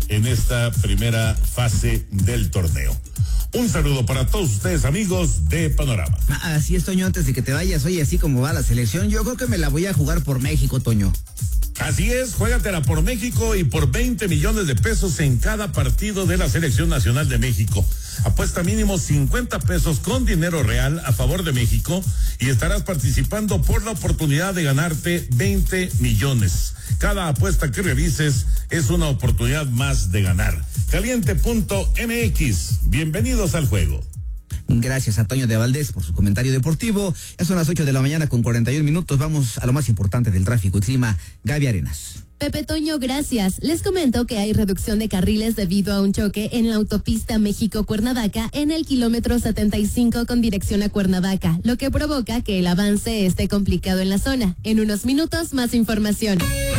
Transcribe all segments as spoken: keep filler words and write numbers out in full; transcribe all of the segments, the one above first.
en esta primera fase del torneo. Un saludo para todos ustedes, amigos de Panorama. Así es, Toño, antes de que te vayas, oye, así como va la selección, yo creo que me la voy a jugar por México, Toño. Así es, juégatela por México y por veinte millones de pesos en cada partido de la Selección Nacional de México. Apuesta mínimo cincuenta pesos con dinero real a favor de México y estarás participando por la oportunidad de ganarte veinte millones. Cada apuesta que realices es una oportunidad más de ganar. Caliente punto M X, bienvenidos al juego. Gracias a Toño de Valdés por su comentario deportivo. Ya son las ocho de la mañana con cuarenta y un minutos. Vamos a lo más importante del tráfico y clima. Gaby Arenas. Pepe Toño, gracias. Les comento que hay reducción de carriles debido a un choque en la autopista México-Cuernavaca en el kilómetro setenta y cinco con dirección a Cuernavaca, lo que provoca que el avance esté complicado en la zona. En unos minutos, más información.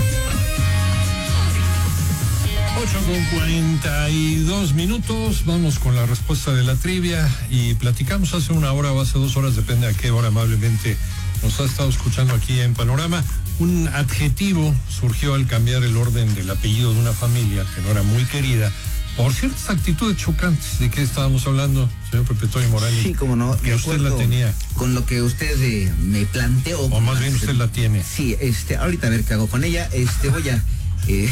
ocho con cuarenta y dos minutos, vamos con la respuesta de la trivia y platicamos hace una hora o hace dos horas, depende a qué hora amablemente nos ha estado escuchando aquí en Panorama. Un adjetivo surgió al cambiar el orden del apellido de una familia que no era muy querida por ciertas actitudes chocantes. ¿De qué estábamos hablando, señor Pepe Toño Morales? Sí, como no. Que usted la tenía. Con lo que usted eh, me planteó. O más bien usted la tiene. Sí, este, ahorita a ver qué hago con ella. Este, voy a... Eh,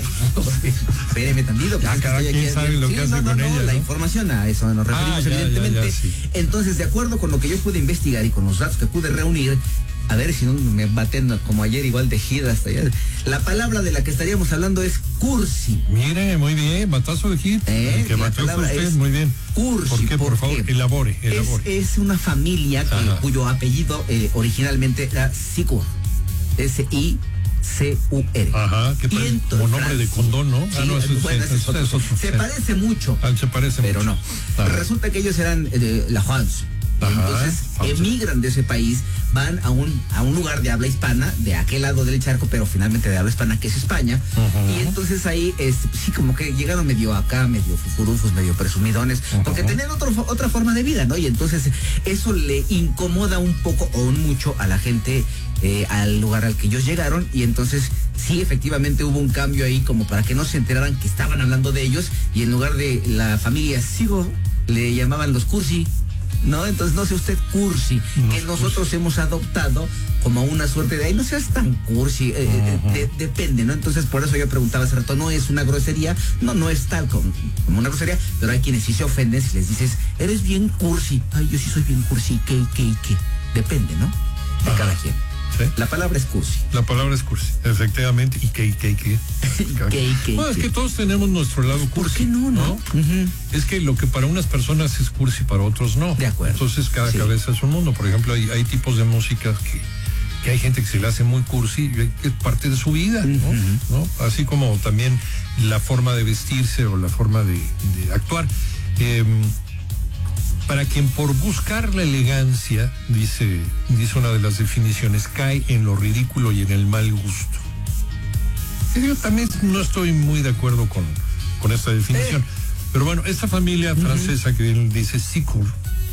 espéreme tantito. Ya, cada quien sabe lo sí, que hace no, no, con no, ella, la ¿no? información, a eso nos referimos, ah, ya, evidentemente. ya, ya, sí. Entonces, de acuerdo con lo que yo pude investigar y con los datos que pude reunir, a ver si no me baten como ayer igual de gira hasta allá. La palabra de la que estaríamos hablando es cursi. Mire, muy bien, batazo de hit. ¿Eh? El que La batió palabra usted, es muy bien. Cursi. ¿Por qué? Por, ¿por favor, qué? elabore, elabore. Es, es una familia que, cuyo apellido eh, originalmente era Sikur. S I C U R. Ajá, que parece como nombre de condón, ¿no? Sí, ah, no, eso, bueno, es, eso, eso, eso, se sí. parece mucho. Ah, se parece pero mucho. no. Ajá. Resulta que ellos eran eh, de la Juans. Ajá, entonces Juan. emigran de ese país, van a un a un lugar de habla hispana, de aquel lado del charco, pero finalmente de habla hispana, que es España. Uh-huh. Y entonces ahí, es, sí, como que llegaron medio acá, medio fufurufos, medio presumidones, uh-huh. porque tenían otro, otra forma de vida, ¿no? Y entonces eso le incomoda un poco o un mucho a la gente eh, al lugar al que ellos llegaron. Y entonces sí, efectivamente hubo un cambio ahí como para que no se enteraran que estaban hablando de ellos, y en lugar de la familia Sigo, le llamaban los cursi. No, entonces no sea usted cursi, no, que nosotros cursi. hemos adoptado como una suerte de, ay, no seas tan cursi, eh, uh-huh. de, depende, ¿no? Entonces por eso yo preguntaba hace rato, no es una grosería, no, no es tal como, como una grosería, pero hay quienes sí se ofenden si les dices, eres bien cursi, ay, yo sí soy bien cursi, ¿qué, qué, qué? Depende, ¿no? De Ajá. cada quien. ¿Sí? La palabra es cursi. La palabra es cursi, efectivamente. ¿Y qué, qué, qué? ¿Qué, qué, no, es qué? que todos tenemos nuestro lado cursi. ¿Por qué no, no? ¿no? Uh-huh. Es que lo que para unas personas es cursi, para otros no. De acuerdo. Entonces cada sí. cabeza es un mundo. Por ejemplo, hay, hay tipos de música que, que hay gente que se le hace muy cursi, que es parte de su vida, uh-huh. ¿no? ¿no? Así como también la forma de vestirse o la forma de, de actuar. Eh, Para quien por buscar la elegancia, dice, dice una de las definiciones, cae en lo ridículo y en el mal gusto. Yo también no estoy muy de acuerdo con, con esta definición. Eh. Pero bueno, esta familia uh-huh. francesa que dice Sikur,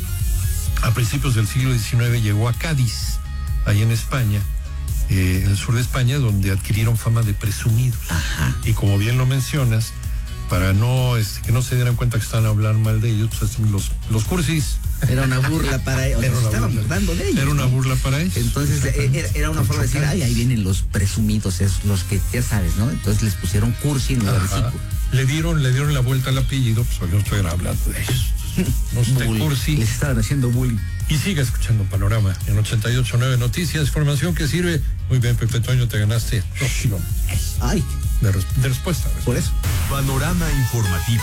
a principios del siglo diecinueve llegó a Cádiz, ahí en España, eh, en el sur de España, donde adquirieron fama de presumidos. Ajá. Y como bien lo mencionas, para no este, que no se dieran cuenta que están hablando mal de ellos, pues los, los cursis. Era una burla para ellos. Era, estaban hablando de ellos. Era una ¿no? burla para ellos. Entonces era, era una forma de decir, ay, ahí vienen los presumidos, es los que ya sabes, ¿no? Entonces les pusieron cursi en lugar de Sikur. Le dieron, le dieron la vuelta al apellido, pues yo estoy hablando de ellos. No esté cursi. Les estaban haciendo bullying. Y siga escuchando Panorama en ochenta y ocho punto nueve Noticias, información que sirve. Muy bien, Pepe Toño, te ganaste dos kilómetros. Ay. De, res, de respuesta. Por eso. Panorama informativo.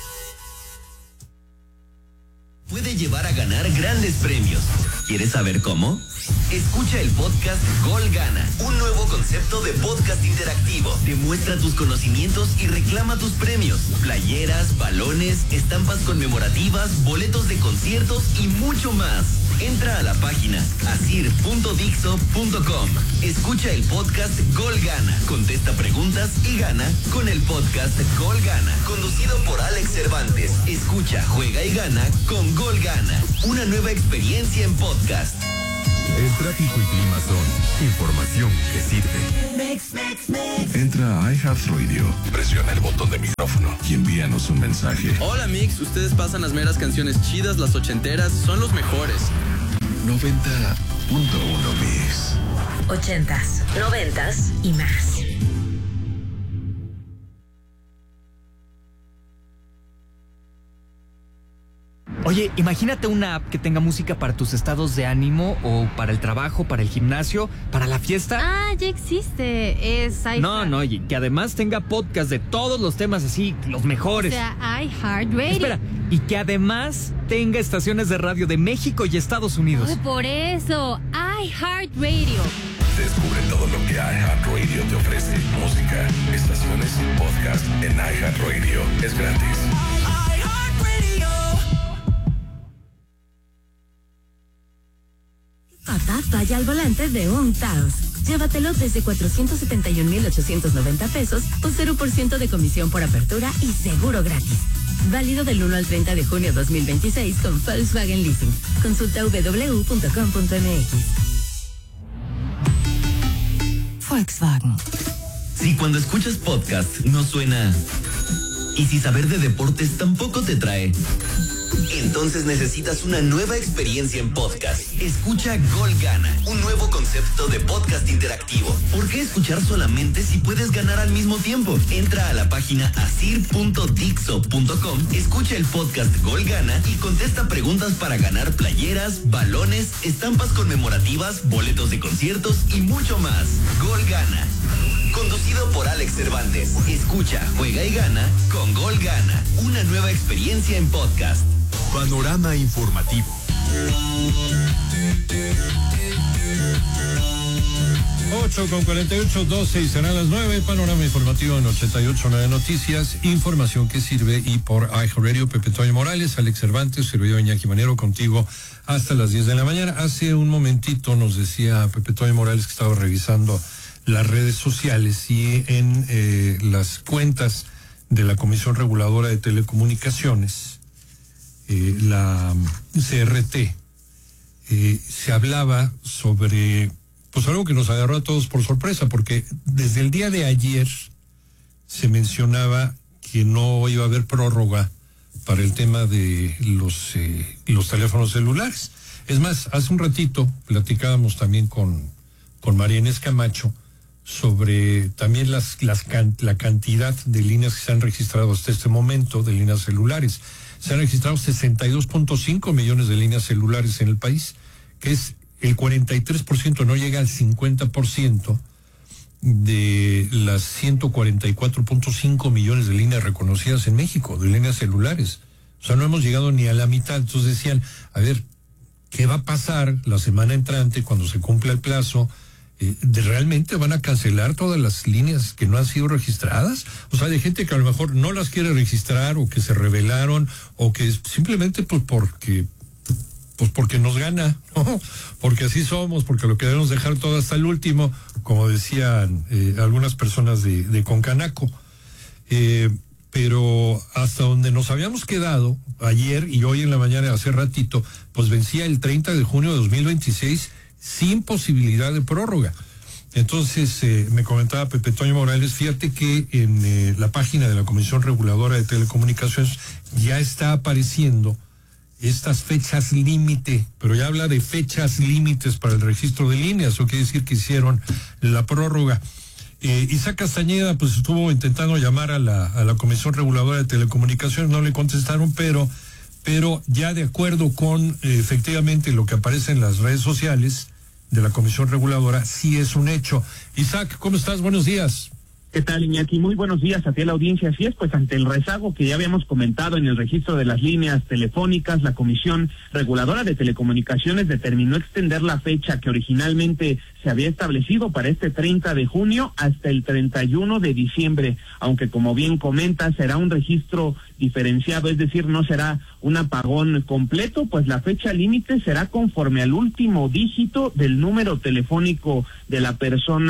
Puede llevar a ganar grandes premios. ¿Quieres saber cómo? Escucha el podcast Gol Gana, un nuevo concepto de podcast interactivo. Demuestra tus conocimientos y reclama tus premios. Playeras, balones, estampas conmemorativas, boletos de conciertos y mucho más. Entra a la página asir punto dixo punto com. Escucha el podcast Gol Gana. Contesta preguntas y gana con el podcast Gol Gana. Conducido por Alex Cervantes. Escucha, juega y gana con Gol Gana. Una nueva experiencia en podcast. El tráfico y clima son información que sirve. Mix, mix, mix. Entra a iHeartRadio, presiona el botón de micrófono y envíanos un mensaje. Hola Mix, ustedes pasan las meras canciones chidas, las ochenteras, son los mejores. noventa punto uno Mix. Ochentas, noventas y más. Oye, imagínate una app que tenga música para tus estados de ánimo o para el trabajo, para el gimnasio, para la fiesta. Ah, ya existe. Es iHeart. No, no, y que además tenga podcast de todos los temas así, los mejores. O sea, iHeartRadio. Espera, y que además tenga estaciones de radio de México y Estados Unidos. Oh, por eso, iHeartRadio. Descubre todo lo que iHeartRadio te ofrece. Música, estaciones y podcast en iHeartRadio. Es gratis. Papá, vaya al volante de un Taos. Llévatelo desde cuatrocientos setenta y un mil ochocientos noventa pesos o cero por ciento de comisión por apertura y seguro gratis. Válido del uno al treinta de junio dos mil veintiséis con Volkswagen Leasing. Consulta w w w punto com punto m x. Volkswagen. Si cuando escuchas podcast no suena y si saber de deportes tampoco te trae, entonces necesitas una nueva experiencia en podcast. Escucha Gol Gana, un nuevo concepto de podcast interactivo. ¿Por qué escuchar solamente si puedes ganar al mismo tiempo? Entra a la página asir punto dixo punto com, escucha el podcast Gol Gana y contesta preguntas para ganar playeras, balones, estampas conmemorativas, boletos de conciertos y mucho más. Gol Gana. Conducido por Alex Cervantes. Escucha, juega y gana con Gol Gana. Una nueva experiencia en podcast. Panorama informativo. ocho con cuarenta y ocho, doce y serán las nueve. Panorama informativo en ochenta y ocho punto nueve Noticias. Información que sirve y por iHeartRadio, Pepe Toño Morales, Alex Cervantes, servidor Iñaki Manero, contigo hasta las diez de la mañana. Hace un momentito nos decía Pepe Toño Morales que estaba revisando las redes sociales y en eh, las cuentas de la Comisión Reguladora de Telecomunicaciones, eh, la C R T, eh, se hablaba sobre pues algo que nos agarró a todos por sorpresa, porque desde el día de ayer se mencionaba que no iba a haber prórroga para el tema de los eh, los teléfonos celulares. Es más, hace un ratito platicábamos también con, con María Inés Camacho sobre también las, las can, la cantidad de líneas que se han registrado hasta este momento, de líneas celulares. Se han registrado sesenta y dos punto cinco millones de líneas celulares en el país, que es el cuarenta y tres por ciento, no llega al cincuenta por ciento de las ciento cuarenta y cuatro punto cinco millones de líneas reconocidas en México, de líneas celulares. O sea, no hemos llegado ni a la mitad. Entonces decían, a ver, ¿qué va a pasar la semana entrante cuando se cumpla el plazo? Eh, ¿de realmente van a cancelar todas las líneas que no han sido registradas? O sea, de gente que a lo mejor no las quiere registrar o que se rebelaron o que simplemente pues porque pues porque nos gana, ¿no? Porque así somos, porque lo queremos dejar todo hasta el último, como decían eh, algunas personas de, de Concanaco. Eh, pero hasta donde nos habíamos quedado ayer y hoy en la mañana, hace ratito, pues vencía el treinta de junio de dos mil veintiséis sin posibilidad de prórroga. Entonces, eh, me comentaba Pepe Toño Morales, fíjate que en eh, la página de la Comisión Reguladora de Telecomunicaciones ya está apareciendo estas fechas límite, pero ya habla de fechas límites para el registro de líneas, eso quiere decir que hicieron la prórroga. Eh, Isaac Castañeda pues estuvo intentando llamar a la, a la Comisión Reguladora de Telecomunicaciones, no le contestaron, pero, pero ya de acuerdo con eh, efectivamente lo que aparece en las redes sociales de la Comisión Reguladora, sí es un hecho. Isaac, ¿cómo estás? Buenos días. ¿Qué tal, Iñaki? Muy buenos días a ti, a la audiencia. Así es, pues ante el rezago que ya habíamos comentado en el registro de las líneas telefónicas, la Comisión Reguladora de Telecomunicaciones determinó extender la fecha que originalmente se había establecido para este treinta de junio hasta el treinta y uno de diciembre, aunque como bien comenta, será un registro diferenciado, es decir, no será un apagón completo, pues la fecha límite será conforme al último dígito del número telefónico de la persona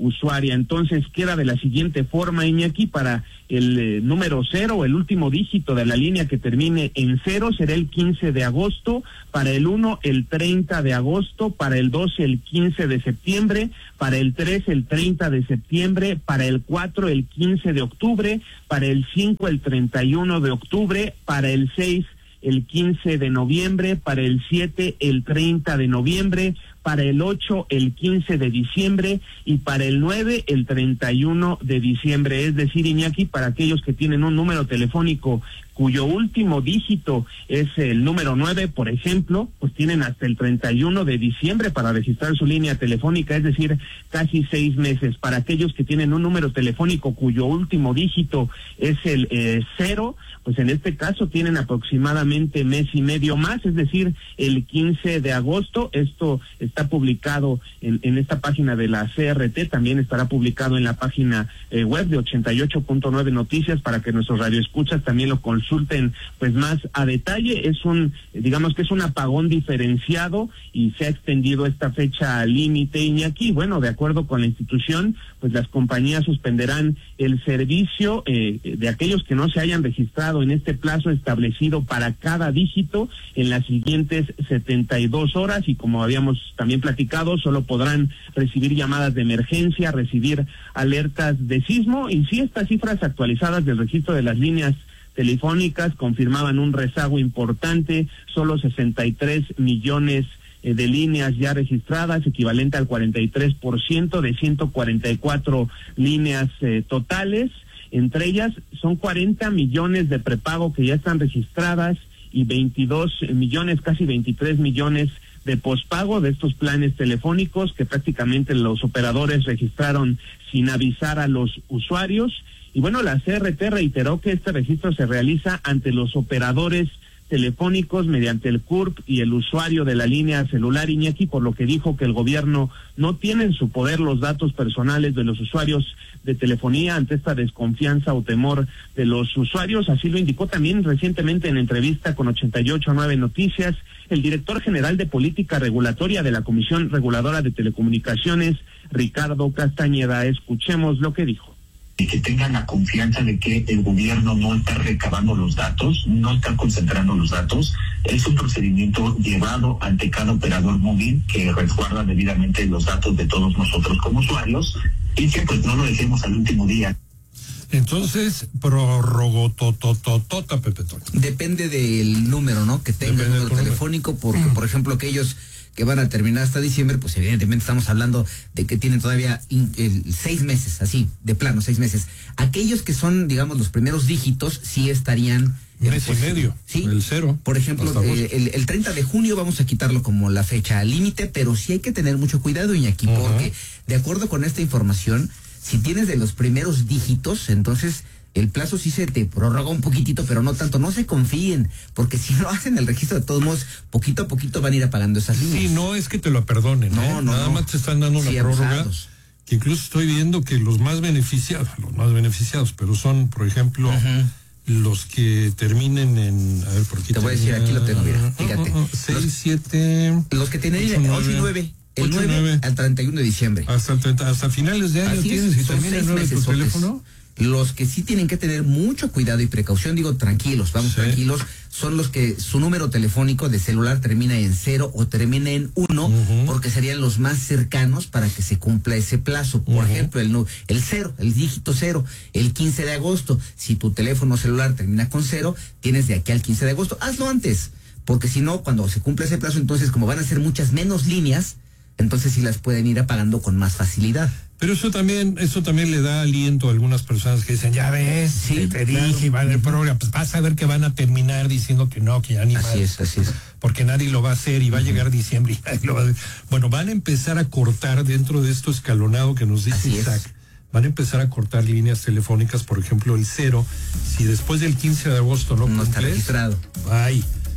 usuaria. Entonces queda de la siguiente forma, Iñaki: para el eh, número cero, el último dígito de la línea que termine en cero será el quince de agosto, para el uno el treinta de agosto, para el dos el quince de septiembre, para el tres el treinta de septiembre, para el cuatro el quince de octubre, para el cinco el treinta y uno de octubre, para el seis el quince de noviembre, para el siete el treinta de noviembre, para el ocho el quince de diciembre y para el nueve el treinta y uno de diciembre. Es decir, Iñaki, para aquellos que tienen un número telefónico cuyo último dígito es el número nueve, por ejemplo, pues tienen hasta el treinta y uno de diciembre para registrar su línea telefónica, es decir, casi seis meses. Para aquellos que tienen un número telefónico cuyo último dígito es el eh, cero, pues en este caso tienen aproximadamente mes y medio más, es decir, el quince de agosto. Esto está publicado en, en esta página de la C R T, también estará publicado en la página eh, web de ochenta y ocho punto nueve Noticias para que nuestros radioescuchas también lo consulten pues más a detalle. Es un, digamos que es un apagón diferenciado y se ha extendido esta fecha límite, Iñaki. Bueno, de acuerdo con la institución, pues las compañías suspenderán el servicio eh, de aquellos que no se hayan registrado en este plazo establecido para cada dígito en las siguientes setenta y dos horas, y como habíamos también platicado, solo podrán recibir llamadas de emergencia, recibir alertas de sismo. Y sí, estas cifras actualizadas del registro de las líneas telefónicas confirmaban un rezago importante, solo sesenta y tres millones eh, de líneas ya registradas, equivalente al cuarenta y tres por ciento de ciento cuarenta y cuatro líneas eh, totales. Entre ellas son cuarenta millones de prepago que ya están registradas y veintidós millones, casi veintitrés millones de pospago de estos planes telefónicos que prácticamente los operadores registraron sin avisar a los usuarios. Y bueno, la C R T reiteró que este registro se realiza ante los operadores telefónicos mediante el C U R P y el usuario de la línea celular, Iñaki, por lo que dijo que el gobierno no tiene en su poder los datos personales de los usuarios de telefonía ante esta desconfianza o temor de los usuarios. Así lo indicó también recientemente en entrevista con ochenta y ocho punto nueve Noticias el director general de Política Regulatoria de la Comisión Reguladora de Telecomunicaciones, Ricardo Castañeda. Escuchemos lo que dijo. Y que tengan la confianza de que el gobierno no está recabando los datos, no está concentrando los datos. Es un procedimiento llevado ante cada operador móvil que resguarda debidamente los datos de todos nosotros como usuarios y que pues no lo dejemos al último día. Entonces, prorrogó tototota, Pepe Toño. Depende del número, ¿no? Que tenga el número telefónico, porque, por ejemplo, aquellos que van a terminar hasta diciembre, pues evidentemente estamos hablando de que tienen todavía in, el, seis meses, así, de plano, seis meses. Aquellos que son, digamos, los primeros dígitos, sí estarían... Un mes pues, y medio, ¿sí? El cero. Por ejemplo, eh, el, el treinta de junio vamos a quitarlo como la fecha límite, pero sí hay que tener mucho cuidado, Iñaki, uh-huh. porque de acuerdo con esta información, si tienes de los primeros dígitos, entonces el plazo sí se te prorroga un poquitito, pero no tanto. No se confíen, porque si no hacen el registro, de todos modos, poquito a poquito van a ir apagando esas líneas. Sí, no es que te lo perdonen, no, ¿eh? no, Nada no. más te están dando sí, la prórroga. Abusados. Que incluso estoy viendo que los más beneficiados, los más beneficiados, pero son, por ejemplo, uh-huh. los que terminen en, a ver, por aquí te voy a decir, aquí lo tengo, mira, fíjate. Uh, uh, uh, seis, siete... Los que tienen ocho y nueve. El ocho, nueve nueve. Al treinta y uno de diciembre. Hasta, el treinta, hasta finales de año Así tienes es, y termina el nueve tu teléfono. Los que sí tienen que tener mucho cuidado y precaución, digo tranquilos, vamos sí. tranquilos, son los que su número telefónico de celular termina en cero o termina en uno, uh-huh. porque serían los más cercanos para que se cumpla ese plazo. Por uh-huh. ejemplo, el, el cero, el dígito cero, el quince de agosto. Si tu teléfono celular termina con cero, tienes de aquí al quince de agosto. Hazlo antes, porque si no, cuando se cumple ese plazo, entonces como van a ser muchas menos líneas, entonces sí las pueden ir apagando con más facilidad. Pero eso también, eso también le da aliento a algunas personas que dicen, ya ves, sí, te, te claro. dije, van el programa, pues vas a ver que van a terminar diciendo que no, que ya ni más. Así es, así es. Porque nadie lo va a hacer y va uh-huh. a llegar diciembre y lo va a... Bueno, van a empezar a cortar dentro de esto escalonado que nos dice Isaac. Van a empezar a cortar líneas telefónicas, por ejemplo, el cero. Si después del quince de agosto no, no cumples, está registrado. Ay.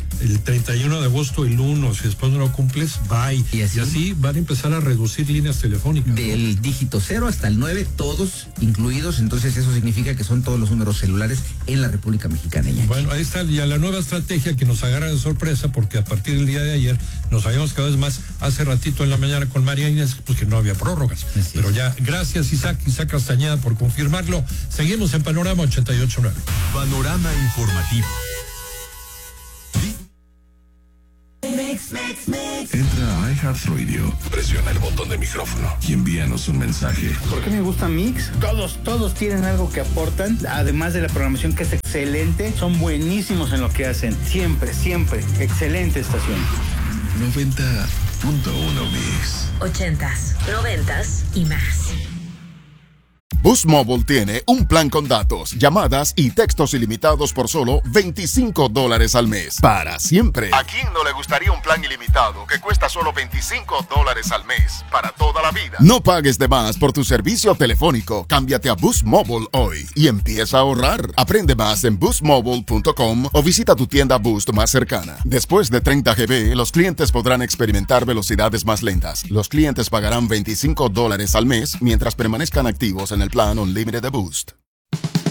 el treinta y uno de agosto, el uno, si después no lo cumples, bye. Y así, y así van a empezar a reducir líneas telefónicas. Del ¿no? dígito cero hasta el nueve, todos incluidos, entonces eso significa que son todos los números celulares en la República Mexicana. Ya. Bueno, ahí está ya la nueva estrategia que nos agarra de sorpresa, porque a partir del día de ayer nos habíamos cada vez más, hace ratito en la mañana con María Inés, pues que no había prórrogas. Así Pero es. ya, gracias Isaac, Isaac Castañeda por confirmarlo. Seguimos en Panorama ochenta y ocho nueve. Panorama informativo. Entra a iHeartRadio, presiona el botón de micrófono y envíanos un mensaje. ¿Por qué me gusta Mix? Todos, todos tienen algo que aportan, además de la programación que es excelente, son buenísimos en lo que hacen. Siempre, siempre, excelente estación. noventa punto uno Mix. ochentas, noventas y más. Boost Mobile tiene un plan con datos, llamadas y textos ilimitados por solo veinticinco dólares al mes. Para siempre. ¿A quién no le gustaría un plan ilimitado que cuesta solo veinticinco dólares al mes? Para toda la vida. No pagues de más por tu servicio telefónico. Cámbiate a Boost Mobile hoy y empieza a ahorrar. Aprende más en boost mobile punto com o visita tu tienda Boost más cercana. Después de treinta gigabytes, los clientes podrán experimentar velocidades más lentas. Los clientes pagarán veinticinco dólares al mes mientras permanezcan activos en el plan Unlimited de Boost.